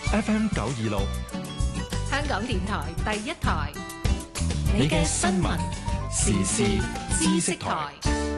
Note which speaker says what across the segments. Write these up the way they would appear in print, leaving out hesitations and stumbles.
Speaker 1: FM 926，
Speaker 2: 香港電台第一台，你嘅新聞時事知識台。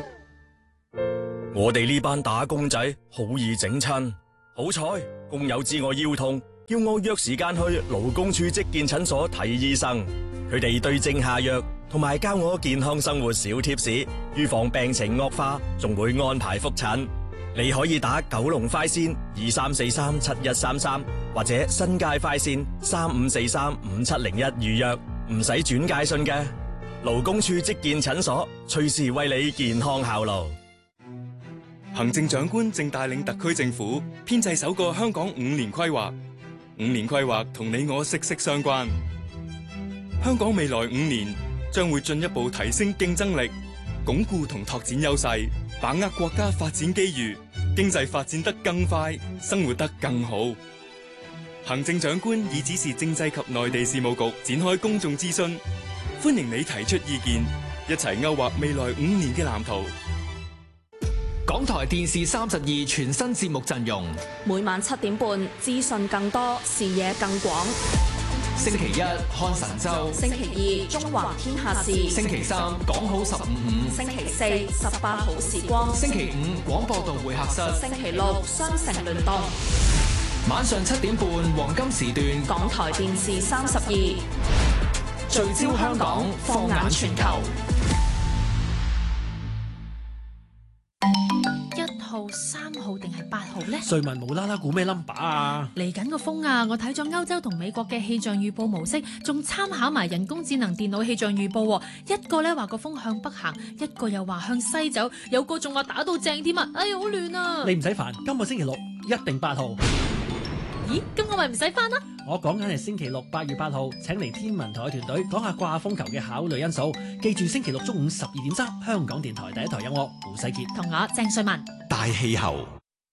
Speaker 3: 我哋呢班打工仔好易整親，好彩工友知我腰痛，叫我約時間去勞工處職健診所睇醫生。佢哋對症下藥，同埋教我健康生活小貼士，預防病情惡化，仲會安排覆診。你可以打九龍快線23437133，或者新界快線35435701預約，唔使轉介信嘅。勞工處職健診所，隨時為你健康效勞。
Speaker 4: 行政長官正帶領特區政府編製首個香港5年規劃，5年規劃同你我息息相關。香港未來5年將會進一步提升競爭力，鞏固同拓展優勢，把握國家發展機遇，經濟發展得更快，生活得更好。行政長官已指示政制及內地事務局展開公眾諮詢，歡迎你提出意見，一齊勾畫未來5年嘅藍圖。
Speaker 5: 港台電視32全新節目陣容，
Speaker 6: 每晚7點半，資訊更多，視野更廣。
Speaker 5: 星期一看神州，
Speaker 6: 星期二中華天下事，
Speaker 5: 星期三講好15/5，
Speaker 6: 星期四18好時光，
Speaker 5: 星期五廣播道會客室，
Speaker 6: 星期六雙城聯動。
Speaker 5: 晚上7點半黃金時段，
Speaker 6: 港台電視32
Speaker 5: 聚焦香港，放眼全球。
Speaker 2: 1號、3號定係8號呢？
Speaker 7: 瑞文無啦啦估咩 number 啊？
Speaker 2: 嚟緊個風啊！我睇咗歐洲同美國嘅氣象預報模式，仲參考埋人工智能電腦氣象預報。一個咧話個風向北行，一個又話向西走，有個仲話打到正添啊！哎呀，好亂啊！
Speaker 7: 你唔使煩，今個星期六一定8號。
Speaker 2: 咦？咁我咪唔使返啦？
Speaker 7: 我講緊係星期六8月8號，請嚟天文台團隊講下掛風球嘅考慮因素。記住星期六中午12.3，香港電台第一台有我胡世傑
Speaker 2: 同我鄭瑞文。
Speaker 1: 大氣候。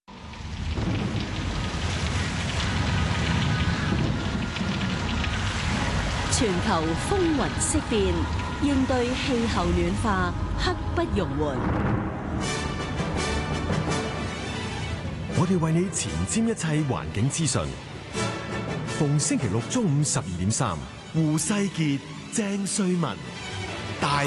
Speaker 8: 全球風雲色變，應對氣候暖化，刻不容緩。
Speaker 1: 我哋為你前瞻一切環境資訊。逢星期六中午12.3，胡世傑、鄭瑞文，大